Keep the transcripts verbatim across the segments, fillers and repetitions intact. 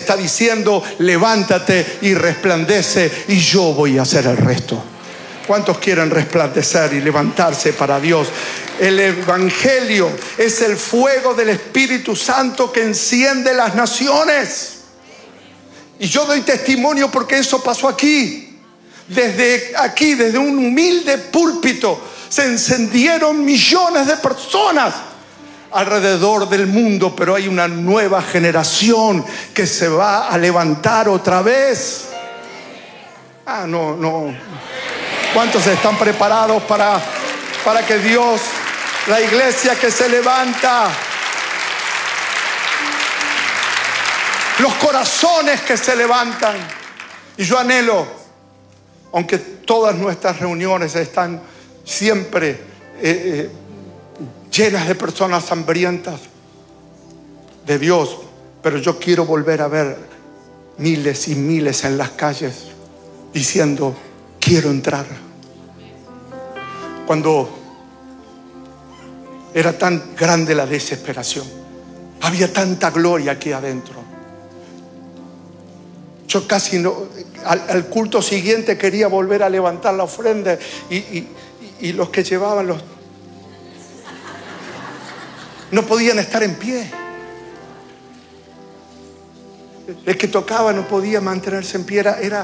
está diciendo: levántate y resplandece, y yo voy a hacer el resto. ¿Cuántos quieren resplandecer y levantarse para Dios? El Evangelio es el fuego del Espíritu Santo que enciende las naciones. Y yo doy testimonio porque eso pasó aquí. Desde aquí, desde un humilde púlpito, se encendieron millones de personas alrededor del mundo. Pero hay una nueva generación que se va a levantar otra vez. Ah, no, no. ¿Cuántos están preparados para, para que Dios, la iglesia que se levanta, los corazones que se levantan? Y yo anhelo, aunque todas nuestras reuniones están siempre eh, eh, llenas de personas hambrientas de Dios, pero yo quiero volver a ver miles y miles en las calles diciendo: quiero entrar. Cuando era tan grande la desesperación, había tanta gloria aquí adentro. Yo casi no, al, al culto siguiente quería volver a levantar la ofrenda y, y, y los que llevaban los no podían estar en pie. El que tocaba no podía mantenerse en pie. Era, era,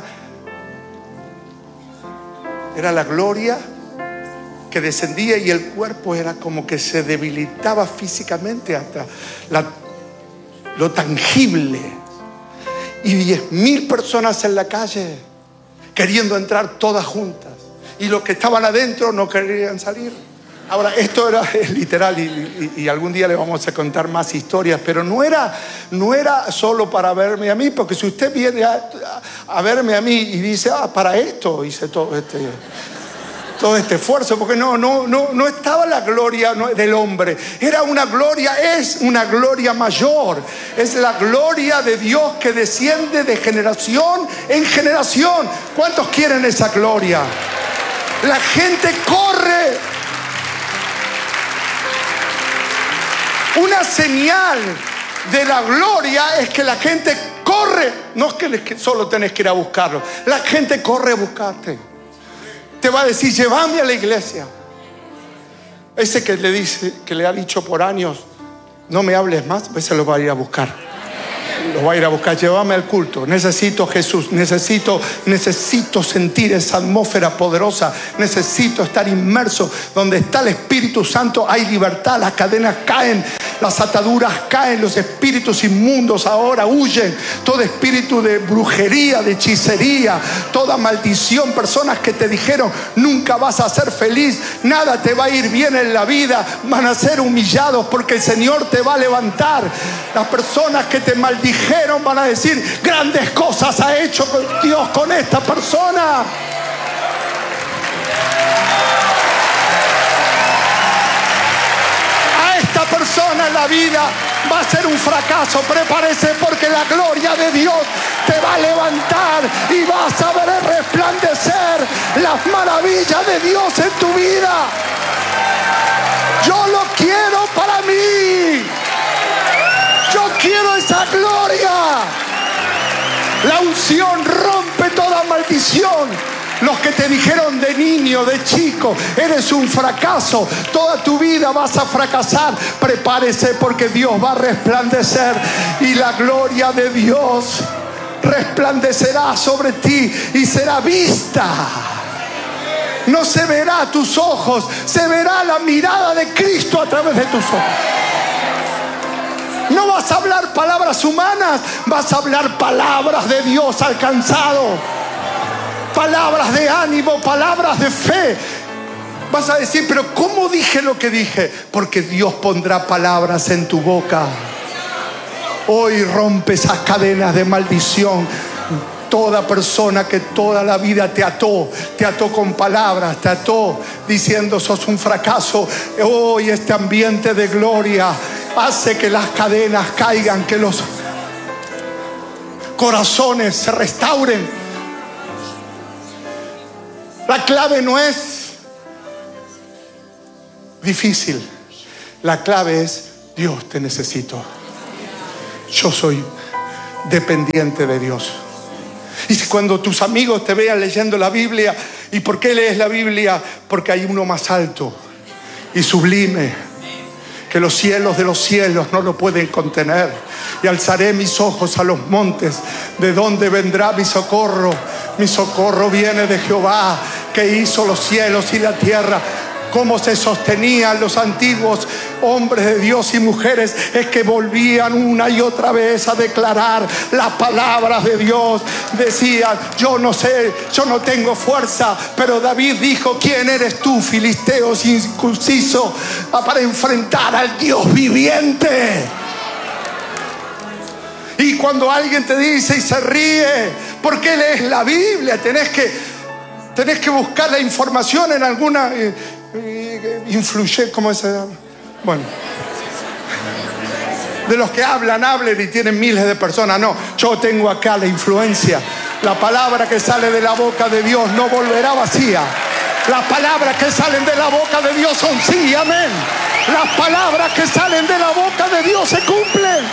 era la gloria que descendía, y el cuerpo era como que se debilitaba físicamente hasta la, lo tangible. Y diez mil personas en la calle queriendo entrar todas juntas, y los que estaban adentro no querían salir. Ahora, esto era literal, y, y, y algún día le vamos a contar más historias, pero no era, no era solo para verme a mí, porque si usted viene a, a, a verme a mí y dice: ah, para esto hice todo este, todo este esfuerzo, porque no, no, no, no estaba la gloria del hombre, era una gloria, es una gloria mayor, es la gloria de Dios que desciende de generación en generación. ¿Cuántos quieren esa gloria? La gente corre. Una señal de la gloria es que la gente corre. No es que solo tenés que ir a buscarlo. La gente corre a buscarte. Te va a decir: llévame a la iglesia. Ese que le dice, que le ha dicho por años: no me hables más, pues se lo va a ir a buscar. Lo va a ir a buscar. Llévame al culto. Necesito Jesús. Necesito, necesito sentir esa atmósfera poderosa. Necesito estar inmerso. Donde está el Espíritu Santo hay libertad. Las cadenas caen. Las ataduras caen. Los espíritus inmundos ahora huyen. Todo espíritu de brujería, de hechicería, toda maldición. Personas que te dijeron: nunca vas a ser feliz, nada te va a ir bien en la vida, van a ser humillados porque el Señor te va a levantar. Las personas que te maldijeron van a decir: grandes cosas ha hecho Dios con esta persona. Esta persona en la vida va a ser un fracaso. Prepárese, porque la gloria de Dios te va a levantar y vas a ver resplandecer las maravillas de Dios en tu vida. Yo lo quiero para mí. Yo quiero esa gloria. La unción rompe toda maldición. Los que te dijeron de niño, de chico: eres un fracaso, toda tu vida vas a fracasar. Prepárese, porque Dios va a resplandecer y la gloria de Dios resplandecerá sobre ti y será vista. No se verá a tus ojos, se verá la mirada de Cristo a través de tus ojos. No vas a hablar palabras humanas, vas a hablar palabras de Dios alcanzado. Palabras de ánimo, palabras de fe. Vas a decir: pero ¿cómo dije lo que dije? Porque Dios pondrá palabras en tu boca. Hoy rompe esas cadenas de maldición. Toda persona que toda la vida te ató, te ató con palabras, te ató diciendo: sos un fracaso. Hoy este ambiente de gloria hace que las cadenas caigan, que los corazones se restauren. La clave no es difícil. La clave es: Dios, te necesito. Yo soy dependiente de Dios. Y si cuando tus amigos te vean leyendo la Biblia, ¿y por qué lees la Biblia? Porque hay uno más alto y sublime, que los cielos de los cielos no lo pueden contener. Y alzaré mis ojos a los montes, ¿de dónde vendrá mi socorro? Mi socorro viene de Jehová, que hizo los cielos y la tierra. Cómo se sostenían los antiguos hombres de Dios y mujeres, es que volvían una y otra vez a declarar las palabras de Dios. Decían: yo no sé, yo no tengo fuerza, pero David dijo: ¿quién eres tú, filisteo incircunciso, para enfrentar al Dios viviente? Y cuando alguien te dice y se ríe, ¿por qué lees la Biblia? Tenés que, tenés que buscar la información en alguna eh, eh, influye, ¿cómo es? Bueno, de los que hablan, hablen y tienen miles de personas. No, yo tengo acá la influencia. La palabra que sale de la boca de Dios no volverá vacía. Las palabras que salen de la boca de Dios son sí, amén. Las palabras que salen de la boca de Dios se cumplen.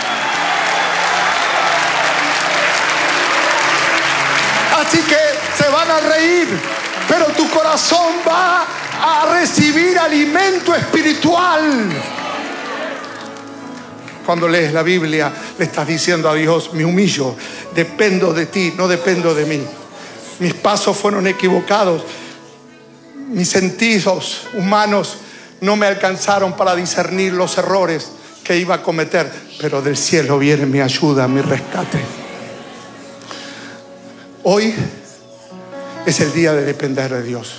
Así que se van a reír, pero tu corazón va a recibir alimento espiritual. Cuando lees la Biblia, le estás diciendo a Dios: me humillo, dependo de ti, no dependo de mí. Mis pasos fueron equivocados, mis sentidos humanos no me alcanzaron para discernir los errores que iba a cometer, pero del cielo viene mi ayuda, mi rescate. Hoy es el día de depender de Dios.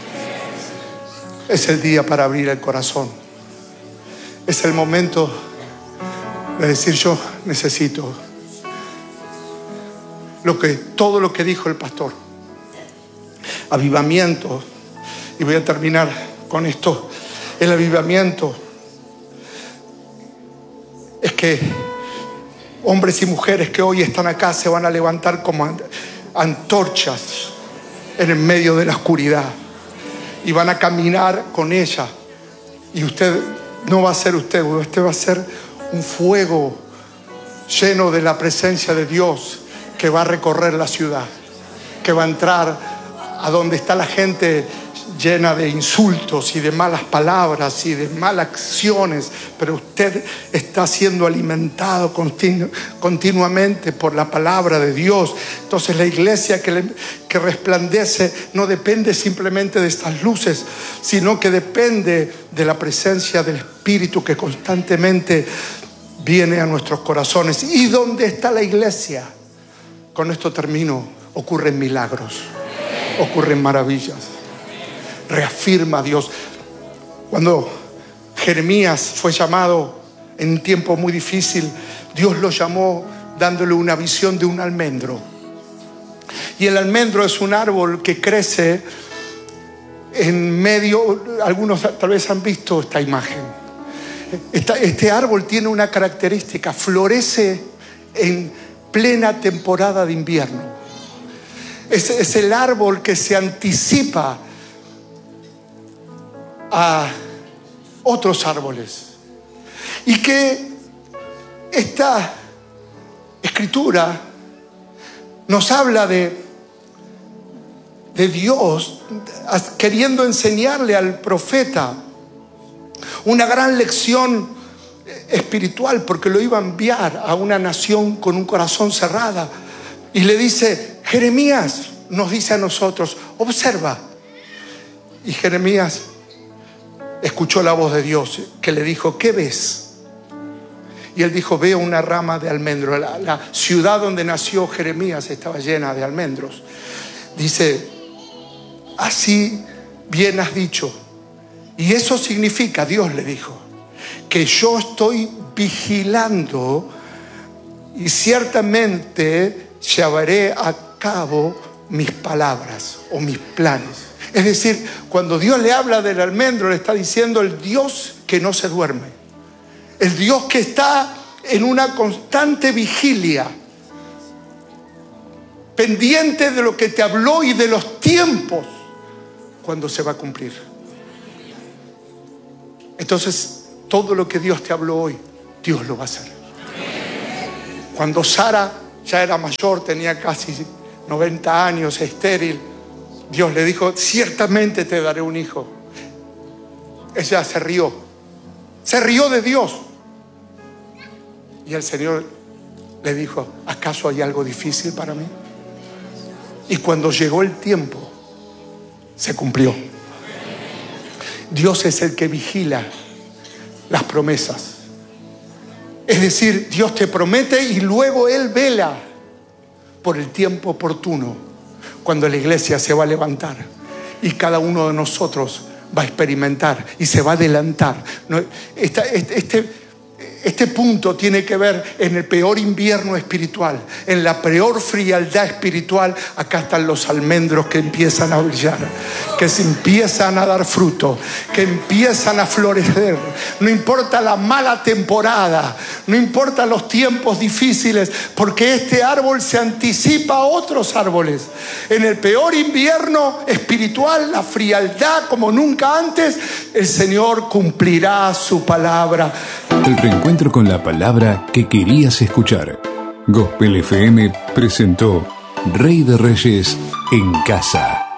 Es el día para abrir el corazón. Es el momento de decir: yo necesito lo que, todo lo que dijo el pastor. Avivamiento. Y voy a terminar con esto. El avivamiento es que hombres y mujeres que hoy están acá se van a levantar como antorchas en el medio de la oscuridad y van a caminar con ella. Y usted no va a ser usted, usted va a ser un fuego lleno de la presencia de Dios que va a recorrer la ciudad, que va a entrar a donde está la gente llena de insultos y de malas palabras y de malas acciones, pero usted está siendo alimentado continu- continuamente por la palabra de Dios. Entonces la iglesia que, le, que resplandece no depende simplemente de estas luces, sino que depende de la presencia del Espíritu que constantemente viene a nuestros corazones. ¿Y dónde está la iglesia? Con esto termino. Ocurren milagros, ocurren maravillas. Reafirma a Dios. Cuando Jeremías fue llamado en un tiempo muy difícil, Dios lo llamó dándole una visión de un almendro. Y el almendro es un árbol que crece en medio, algunos tal vez han visto esta imagen. Esta, este árbol tiene una característica: florece en plena temporada de invierno. Es, es el árbol que se anticipa a otros árboles, y que esta escritura nos habla de, de Dios queriendo enseñarle al profeta una gran lección espiritual, porque lo iba a enviar a una nación con un corazón cerrado. Y le dice: Jeremías, nos dice a nosotros, observa. Y Jeremías escuchó la voz de Dios que le dijo: ¿qué ves? Y él dijo: veo una rama de almendro. La, la ciudad donde nació Jeremías estaba llena de almendros. Dice: así bien has dicho. Y eso significa, Dios le dijo, que yo estoy vigilando y ciertamente llevaré a cabo mis palabras o mis planes. Es decir, cuando Dios le habla del almendro, le está diciendo: el Dios que no se duerme, el Dios que está en una constante vigilia, pendiente de lo que te habló y de los tiempos cuando se va a cumplir. Entonces, todo lo que Dios te habló hoy, Dios lo va a hacer. Cuando Sara ya era mayor, tenía casi noventa años, estéril. Dios le dijo, ciertamente te daré un hijo. Ella se rió, se rió de Dios. Y el Señor le dijo, ¿acaso hay algo difícil para mí? Y cuando llegó el tiempo, se cumplió. Dios es el que vigila las promesas. Es decir, Dios te promete y luego Él vela por el tiempo oportuno, cuando la iglesia se va a levantar y cada uno de nosotros va a experimentar y se va a adelantar. Esta, este, este, este punto tiene que ver en el peor invierno espiritual, en la peor frialdad espiritual. Acá están los almendros que empiezan a brillar, que se empiezan a dar fruto, que empiezan a florecer. No importa la mala temporada, no importa los tiempos difíciles, porque este árbol se anticipa a otros árboles. En el peor invierno espiritual, la frialdad como nunca antes, el Señor cumplirá su palabra. El reencuentro con la palabra que querías escuchar. Gospel F M presentó Rey de Reyes en Casa.